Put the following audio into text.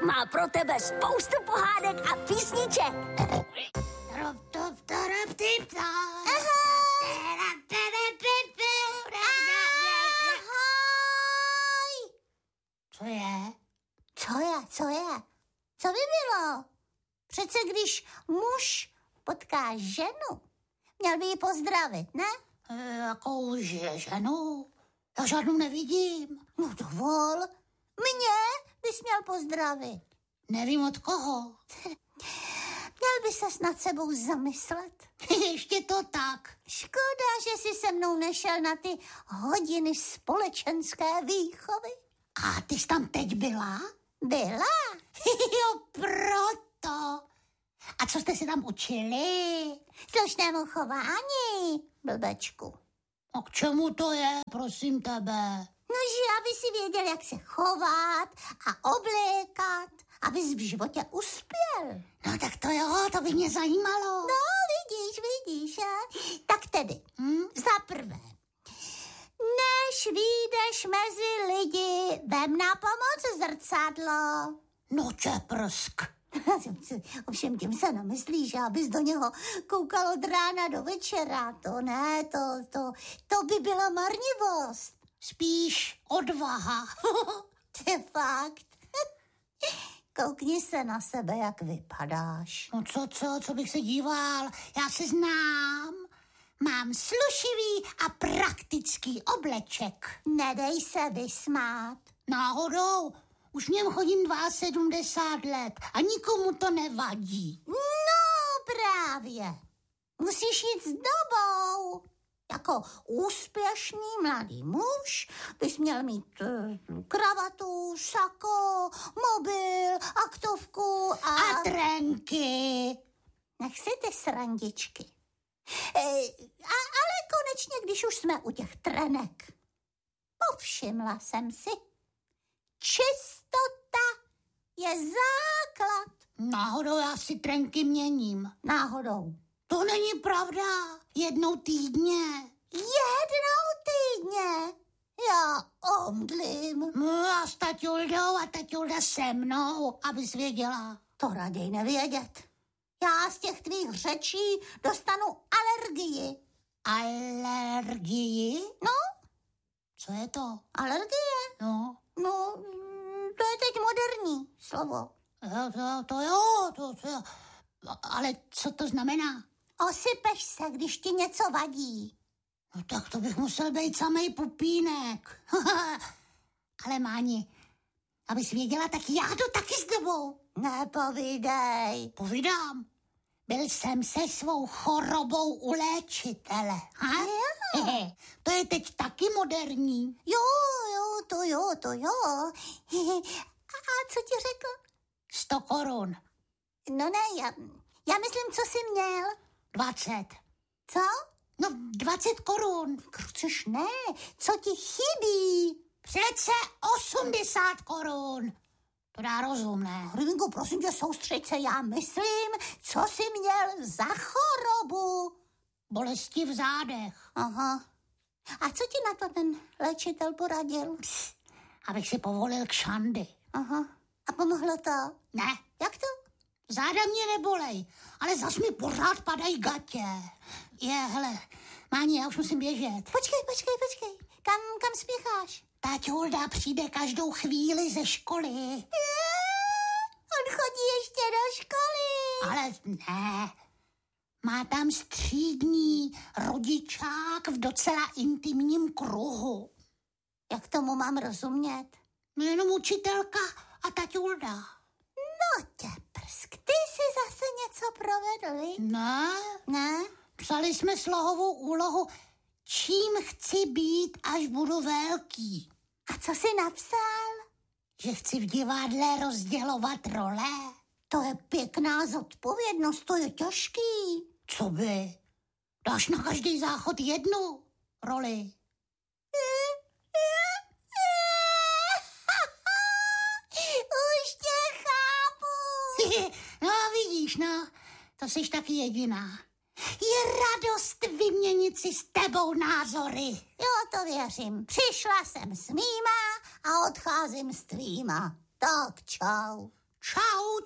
má pro tebe spoustu pohádek a písniček. Co je? Co je? Co by bylo? Přece když muž potká ženu, měl by ji pozdravit, ne? Jakou ženu? Já žádnou nevidím. No dovol, mě bys měl pozdravit. Nevím od koho. Měl by ses nad sebou zamyslet. Ještě to tak. Škoda, že jsi se mnou nešel na ty hodiny společenské výchovy. A ty jsi tam teď byla? Byla? Jo, proto. A co jste si tam učili? Slušnému chování, blbečku. A k čemu to je, prosím tebe? No, že aby si věděl, jak se chovat a oblékat, abys v životě uspěl. No tak to jo, to by mě zajímalo. No, vidíš, tak tedy, za prvé, než vyjdeš mezi lidi, vem na pomoc zrcadlo. No tě prsk. Ovšem tím se nemyslí, že abys do něho koukal od rána do večera. To ne, to by byla marnivost. Spíš odvaha. To je fakt. Koukni se na sebe, jak vypadáš. No co bych se díval? Já se znám. Mám slušivý a praktický obleček. Nedej se vysmát. Náhodou, už v něm chodím 72 let a nikomu to nevadí. No právě. Musíš jít s dobou. Jako úspěšný mladý muž bys měl mít kravatu, sako, mobil, aktovku a trenky. Nech si ty srandičky. Ale konečně, když už jsme u těch trenek, povšimla jsem si, čistota je základ. Náhodou já si trenky měním. Náhodou. To není pravda. Jednou týdně. Já omdlím. No a s taťuldou a taťulda se mnou, abys věděla. To raději nevědět. Já z těch tvých řečí dostanu alergii. Alergii? No. Co je to? Alergie? No. No, to je teď moderní slovo. To jo. Ale co to znamená? Osypeš se, když ti něco vadí. No tak to bych musel být samej pupínek. Ale Máni, abys věděla, tak já jdu taky s tebou. Nepovídej. Povídám. Byl jsem se svou chorobou u léčitele. To je teď taky moderní. Jo, to jo. A co ti řekl? 100 korun. No ne, já myslím, co jsi měl. 20. Co? No 20 korun. Kruceš, ne, co ti chybí? Přece 80 korun. To dá rozum, ne? Hrvinko, prosím tě, soustřeď se, já myslím, co jsi měl za chorobu. Bolesti v zádech. Aha. A co ti na to ten léčitel poradil? Abych si povolil kšandy. Aha. A pomohlo to? Ne. Jak to? Záda mě nebolej, ale zas mi pořád padají gatě. Hele, Máni, já už musím běžet. Počkej. Kam spěcháš? Taťulda přijde každou chvíli ze školy. On chodí ještě do školy. Ale ne. Má tam střídní rodičák v docela intimním kruhu. Jak tomu mám rozumět? No jenom učitelka a taťulda. No tě prsk, ty jsi zase něco provedli? Ne? Psali jsme slohovou úlohu, čím chci být, až budu velký. A co jsi napsal? Že chci v divadle rozdělovat role. To je pěkná zodpovědnost, to je těžký. Co by? Dáš na každý záchod jednu roli. Už tě chápu. No vidíš, to jsi taky jediná. Je radost vyměnit si s tebou názory. Jo, to věřím. Přišla jsem s mýma a odcházím s tvýma. Tak čau. Čau,